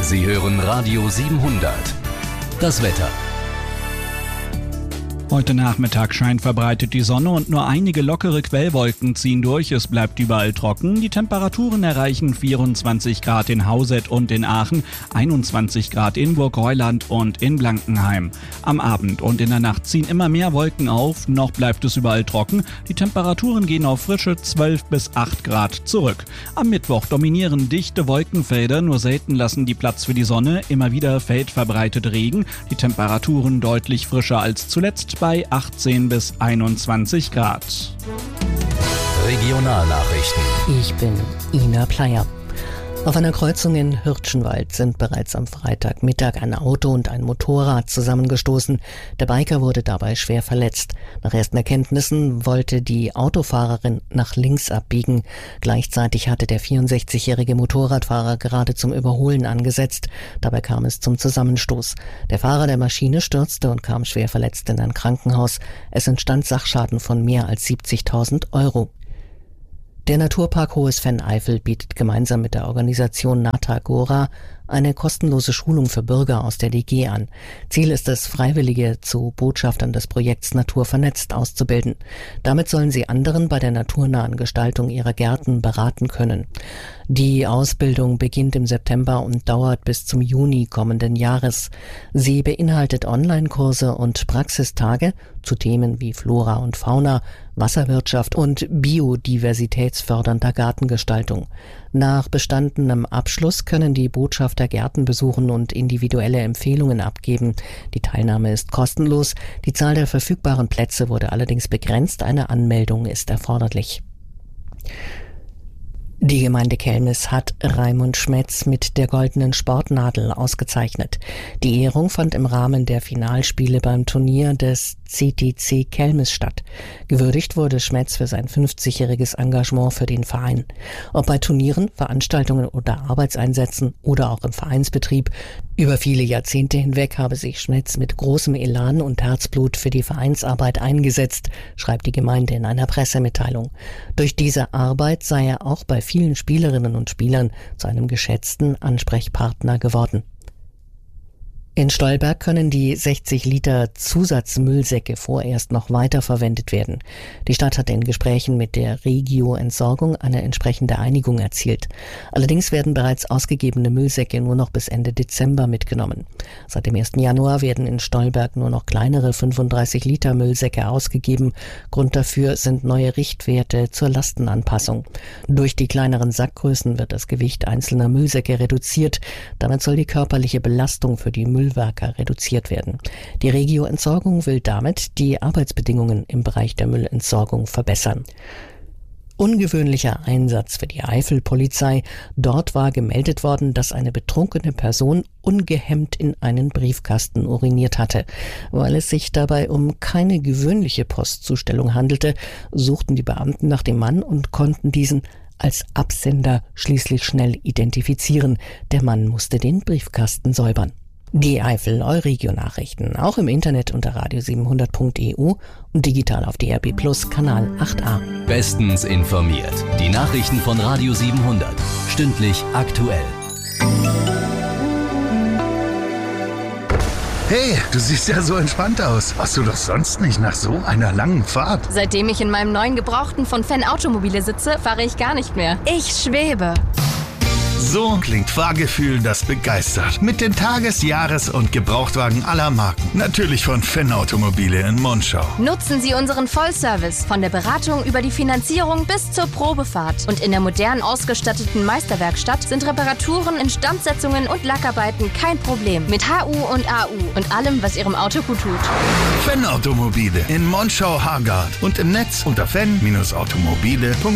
Sie hören Radio 700. Das Wetter. Heute Nachmittag scheint verbreitet die Sonne und nur einige lockere Quellwolken ziehen durch. Es bleibt überall trocken. Die Temperaturen erreichen 24 Grad in Hauset und in Aachen, 21 Grad in Burgreuland und in Blankenheim. Am Abend und in der Nacht ziehen immer mehr Wolken auf. Noch bleibt es überall trocken. Die Temperaturen gehen auf frische 12 bis 8 Grad zurück. Am Mittwoch dominieren dichte Wolkenfelder. Nur selten lassen die Platz für die Sonne. Immer wieder fällt verbreitet Regen. Die Temperaturen deutlich frischer als zuletzt bei 18 bis 21 Grad. Regionalnachrichten. Ich bin Ina Pleyer. Auf einer Kreuzung in Hirtschenwald sind bereits am Freitagmittag ein Auto und ein Motorrad zusammengestoßen. Der Biker wurde dabei schwer verletzt. Nach ersten Erkenntnissen wollte die Autofahrerin nach links abbiegen. Gleichzeitig hatte der 64-jährige Motorradfahrer gerade zum Überholen angesetzt. Dabei kam es zum Zusammenstoß. Der Fahrer der Maschine stürzte und kam schwer verletzt in ein Krankenhaus. Es entstand Sachschaden von mehr als 70.000 Euro. Der Naturpark Hohes Venn-Eifel bietet gemeinsam mit der Organisation Natagora eine kostenlose Schulung für Bürger aus der DG an. Ziel ist es, Freiwillige zu Botschaftern des Projekts Natur vernetzt auszubilden. Damit sollen sie anderen bei der naturnahen Gestaltung ihrer Gärten beraten können. Die Ausbildung beginnt im September und dauert bis zum Juni kommenden Jahres. Sie beinhaltet Online-Kurse und Praxistage zu Themen wie Flora und Fauna, Wasserwirtschaft und biodiversitätsfördernder Gartengestaltung. Nach bestandenem Abschluss können die Botschafter Gärten besuchen und individuelle Empfehlungen abgeben. Die Teilnahme ist kostenlos. Die Zahl der verfügbaren Plätze wurde allerdings begrenzt. Eine Anmeldung ist erforderlich. Die Gemeinde Kelmis hat Raimund Schmetz mit der Goldenen Sportnadel ausgezeichnet. Die Ehrung fand im Rahmen der Finalspiele beim Turnier des CTC Kelmis statt. Gewürdigt wurde Schmetz für sein 50-jähriges Engagement für den Verein. Ob bei Turnieren, Veranstaltungen oder Arbeitseinsätzen oder auch im Vereinsbetrieb, über viele Jahrzehnte hinweg habe sich Schmetz mit großem Elan und Herzblut für die Vereinsarbeit eingesetzt, schreibt die Gemeinde in einer Pressemitteilung. Durch diese Arbeit sei er auch bei vielen Spielerinnen und Spielern zu einem geschätzten Ansprechpartner geworden. In Stolberg können die 60 Liter Zusatzmüllsäcke vorerst noch weiterverwendet werden. Die Stadt hat in Gesprächen mit der Regio Entsorgung eine entsprechende Einigung erzielt. Allerdings werden bereits ausgegebene Müllsäcke nur noch bis Ende Dezember mitgenommen. Seit dem 1. Januar werden in Stolberg nur noch kleinere 35 Liter Müllsäcke ausgegeben. Grund dafür sind neue Richtwerte zur Lastenanpassung. Durch die kleineren Sackgrößen wird das Gewicht einzelner Müllsäcke reduziert. Damit soll die körperliche Belastung für die Müllwerker reduziert werden. Die Regio Entsorgung will damit die Arbeitsbedingungen im Bereich der Müllentsorgung verbessern. Ungewöhnlicher Einsatz für die Eifelpolizei. Dort war gemeldet worden, dass eine betrunkene Person ungehemmt in einen Briefkasten uriniert hatte. Weil es sich dabei um keine gewöhnliche Postzustellung handelte, suchten die Beamten nach dem Mann und konnten diesen als Absender schließlich schnell identifizieren. Der Mann musste den Briefkasten säubern. Die Eifel-Euregio-Nachrichten auch im Internet unter radio700.eu und digital auf DRB Plus Kanal 8a. Bestens informiert. Die Nachrichten von Radio 700. Stündlich aktuell. Hey, du siehst ja so entspannt aus. Warst du doch sonst nicht nach so einer langen Fahrt? Seitdem ich in meinem neuen Gebrauchten von Fenn Automobile sitze, fahre ich gar nicht mehr. Ich schwebe. So klingt Fahrgefühl, das begeistert. Mit den Tages-, Jahres- und Gebrauchtwagen aller Marken. Natürlich von Fenn Automobile in Monschau. Nutzen Sie unseren Vollservice von der Beratung über die Finanzierung bis zur Probefahrt. Und in der modern ausgestatteten Meisterwerkstatt sind Reparaturen, Instandsetzungen und Lackarbeiten kein Problem. Mit HU und AU und allem, was Ihrem Auto gut tut. Fenn Automobile in Monschau-Hargard und im Netz unter fenn-automobile.de.